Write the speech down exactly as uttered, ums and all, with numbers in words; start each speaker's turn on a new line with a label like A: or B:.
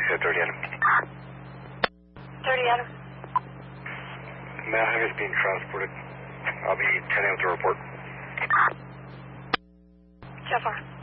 A: said thirty Adam.
B: thirty Adam.
A: Matt Heavy is being transported. I'll be ten A M to report.
B: So far.